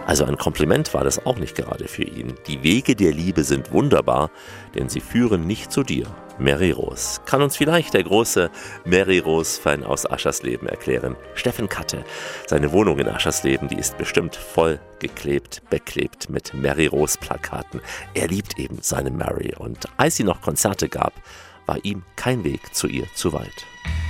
Also ein Kompliment war das auch nicht gerade für ihn. Die Wege der Liebe sind wunderbar, denn sie führen nicht zu dir. Mary Rose. Kann uns vielleicht der große Mary Rose-Fan aus Aschersleben erklären. Steffen Katte. Seine Wohnung in Aschersleben, die ist bestimmt voll geklebt, beklebt mit Mary Rose-Plakaten. Er liebt eben seine Mary und als sie noch Konzerte gab, war ihm kein Weg zu ihr zu weit.